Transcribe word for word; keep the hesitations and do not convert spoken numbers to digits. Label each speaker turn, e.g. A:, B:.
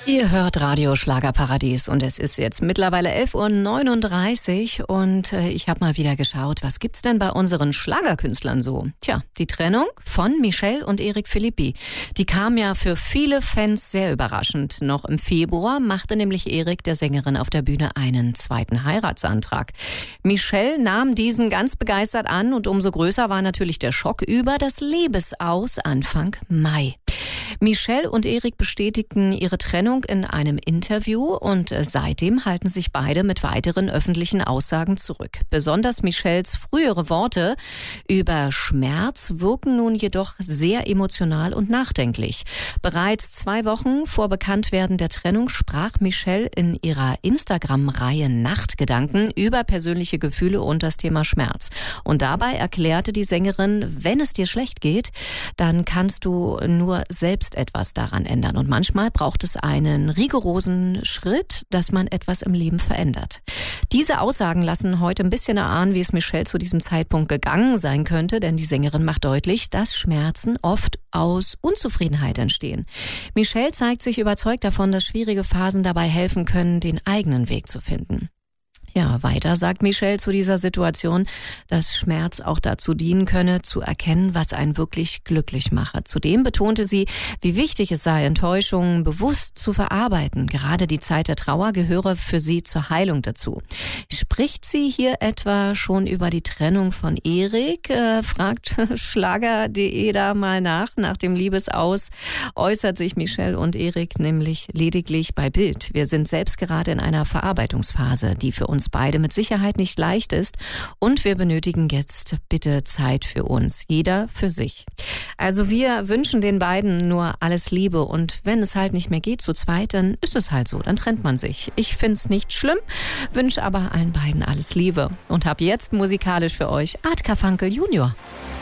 A: Ihr hört Radio Schlagerparadies und es ist jetzt mittlerweile elf Uhr neununddreißig und äh, ich habe mal wieder geschaut, was gibt's denn bei unseren Schlagerkünstlern so? Tja, die Trennung von Michelle und Eric Philippi, die kam ja für viele Fans sehr überraschend. Noch im Februar machte nämlich Eric der Sängerin auf der Bühne einen zweiten Heiratsantrag. Michelle nahm diesen ganz begeistert an und umso größer war natürlich der Schock über das Liebesaus Anfang Mai. Michelle und Eric bestätigten ihre Trennung in einem Interview und seitdem halten sich beide mit weiteren öffentlichen Aussagen zurück. Besonders Michelles frühere Worte über Schmerz wirken nun jedoch sehr emotional und nachdenklich. Bereits zwei Wochen vor Bekanntwerden der Trennung sprach Michelle in ihrer Instagram-Reihe Nachtgedanken über persönliche Gefühle und das Thema Schmerz. Und dabei erklärte die Sängerin, wenn es dir schlecht geht, dann kannst du nur selbst etwas daran ändern. Und manchmal braucht es einen rigorosen Schritt, dass man etwas im Leben verändert. Diese Aussagen lassen heute ein bisschen erahnen, wie es Michelle zu diesem Zeitpunkt gegangen sein könnte, denn die Sängerin macht deutlich, dass Schmerzen oft aus Unzufriedenheit entstehen. Michelle zeigt sich überzeugt davon, dass schwierige Phasen dabei helfen können, den eigenen Weg zu finden. Ja, weiter sagt Michelle zu dieser Situation, dass Schmerz auch dazu dienen könne, zu erkennen, was einen wirklich glücklich mache. Zudem betonte sie, wie wichtig es sei, Enttäuschungen bewusst zu verarbeiten. Gerade die Zeit der Trauer gehöre für sie zur Heilung dazu. Spricht sie hier etwa schon über die Trennung von Eric? Äh, fragt Schlager punkt de da mal nach. Nach dem Liebesaus äußert sich Michelle und Eric nämlich lediglich bei Bild. Wir sind selbst gerade in einer Verarbeitungsphase, die für uns beide mit Sicherheit nicht leicht ist und wir benötigen jetzt bitte Zeit für uns, jeder für sich. Also wir wünschen den beiden nur alles Liebe und wenn es halt nicht mehr geht zu zweit, dann ist es halt so, dann trennt man sich. Ich find's nicht schlimm, wünsche aber allen beiden alles Liebe und habe jetzt musikalisch für euch Art Carfunkel Junior.